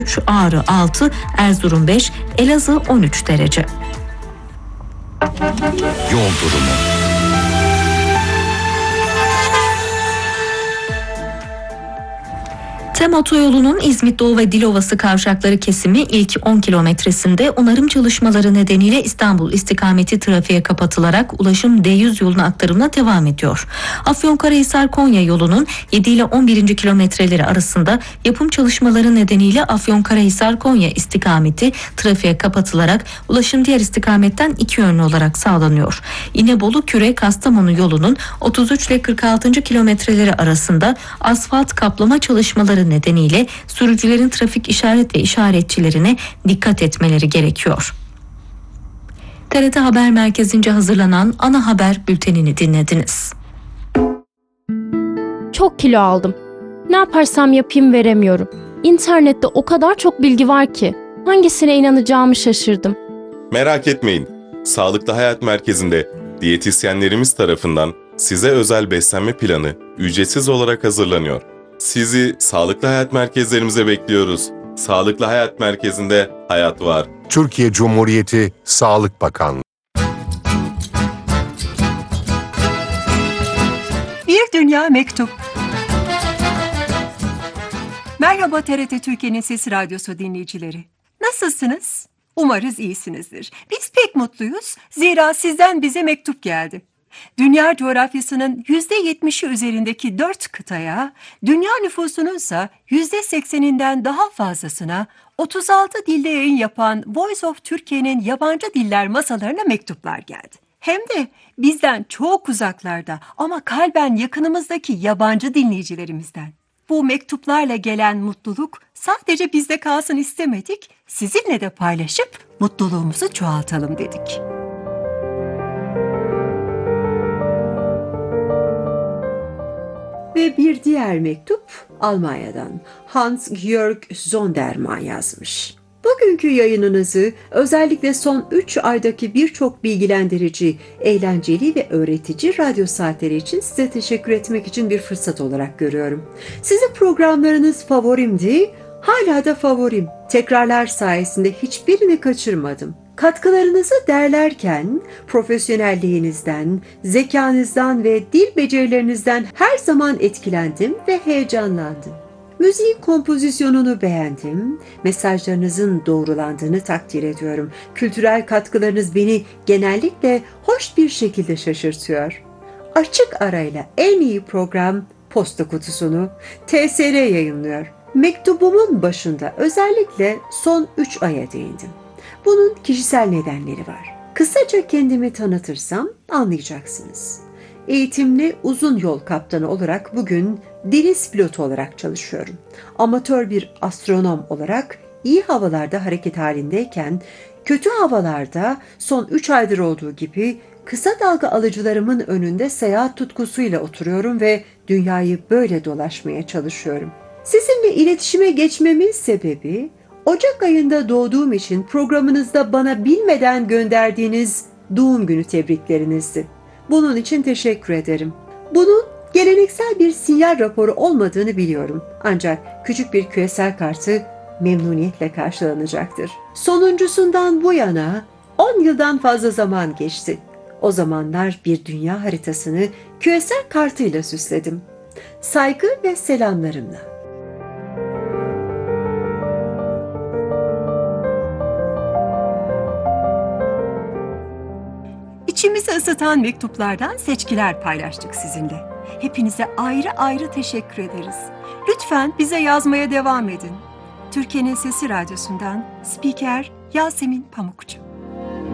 Ağrı 6, Erzurum 5, Elazığ 13 derece. Yol durumu. TEM otoyolunun İzmit Doğu ve Dilovası kavşakları kesimi ilk 10 kilometresinde onarım çalışmaları nedeniyle İstanbul istikameti trafiğe kapatılarak ulaşım D100 yoluna aktarımına devam ediyor. Afyonkarahisar-Konya yolunun 7 ile 11. kilometreleri arasında yapım çalışmaları nedeniyle Afyonkarahisar-Konya istikameti trafiğe kapatılarak ulaşım diğer istikametten iki yönlü olarak sağlanıyor. İnebolu-Küre-Kastamonu yolunun 33 ile 46. kilometreleri arasında asfalt kaplama çalışmaları nedeniyle sürücülerin trafik işaret ve işaretçilerine dikkat etmeleri gerekiyor. TRT Haber Merkezi'nce hazırlanan ana haber bültenini dinlediniz. Çok kilo aldım. Ne yaparsam yapayım veremiyorum. İnternette o kadar çok bilgi var ki hangisine inanacağımı şaşırdım. Merak etmeyin. Sağlıklı Hayat Merkezi'nde diyetisyenlerimiz tarafından size özel beslenme planı ücretsiz olarak hazırlanıyor. Sizi Sağlıklı Hayat Merkezlerimize bekliyoruz. Sağlıklı Hayat Merkezi'nde hayat var. Türkiye Cumhuriyeti Sağlık Bakanlığı. Bir Dünya Mektup. Merhaba TRT Türkiye'nin Sesi Radyosu dinleyicileri. Nasılsınız? Umarız iyisinizdir. Biz pek mutluyuz. Zira sizden bize mektup geldi. Dünya coğrafyasının %70'i üzerindeki 4 kıtaya, dünya nüfusunun ise %80'inden daha fazlasına 36 dilde yayın yapan Voice of Türkiye'nin yabancı diller masalarına mektuplar geldi. Hem de bizden çok uzaklarda ama kalben yakınımızdaki yabancı dinleyicilerimizden. Bu mektuplarla gelen mutluluk sadece bizde kalsın istemedik, sizinle de paylaşıp mutluluğumuzu çoğaltalım dedik. Ve bir diğer mektup Almanya'dan Hans-Jörg Zonderman yazmış. Bugünkü yayınınızı özellikle son 3 aydaki birçok bilgilendirici, eğlenceli ve öğretici radyo saatleri için size teşekkür etmek için bir fırsat olarak görüyorum. Sizin programlarınız favorimdi, hala da favorim. Tekrarlar sayesinde hiçbirini kaçırmadım. Katkılarınızı derlerken profesyonelliğinizden, zekanızdan ve dil becerilerinizden her zaman etkilendim ve heyecanlandım. Müziğin kompozisyonunu beğendim, mesajlarınızın doğrulandığını takdir ediyorum. Kültürel katkılarınız beni genellikle hoş bir şekilde şaşırtıyor. Açık arayla en iyi program Posta Kutusunu TSR yayınlıyor. Mektubumun başında özellikle son 3 aya değindim. Bunun kişisel nedenleri var. Kısaca kendimi tanıtırsam anlayacaksınız. Eğitimli uzun yol kaptanı olarak bugün deniz pilotu olarak çalışıyorum. Amatör bir astronom olarak iyi havalarda hareket halindeyken, kötü havalarda son 3 aydır olduğu gibi kısa dalga alıcılarımın önünde seyahat tutkusuyla oturuyorum ve dünyayı böyle dolaşmaya çalışıyorum. Sizinle iletişime geçmemin sebebi, Ocak ayında doğduğum için programınızda bana bilmeden gönderdiğiniz doğum günü tebriklerinizdi. Bunun için teşekkür ederim. Bunun geleneksel bir sinyal raporu olmadığını biliyorum. Ancak küçük bir küresel kartı memnuniyetle karşılanacaktır. Sonuncusundan bu yana 10 yıldan fazla zaman geçti. O zamanlar bir dünya haritasını küresel kartıyla süsledim. Saygı ve selamlarımla. İçimizi ısıtan mektuplardan seçkiler paylaştık sizinle. Hepinize ayrı ayrı teşekkür ederiz. Lütfen bize yazmaya devam edin. Türkiye'nin Sesi Radyosu'ndan Spiker Yasemin Pamukçu.